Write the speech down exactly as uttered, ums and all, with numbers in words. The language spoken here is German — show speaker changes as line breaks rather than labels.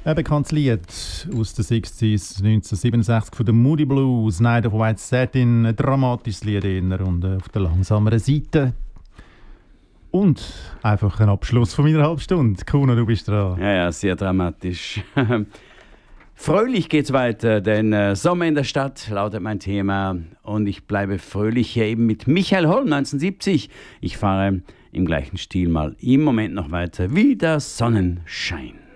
Ein bekanntes Lied aus den sechziger neunzehnhundertsiebenundsechzig von den Moody Blues, Night of White Satin, ein dramatisches Lied eher und auf der langsameren Seite. Und einfach ein Abschluss von meiner Halbstunde. Kuno, du bist dran.
Ja, ja, sehr dramatisch. Fröhlich geht's weiter, denn äh, Sommer in der Stadt lautet mein Thema und ich bleibe fröhlich hier eben mit Michael Holm neunzehnhundertsiebzig. Ich fahre im gleichen Stil mal im Moment noch weiter wie der Sonnenschein.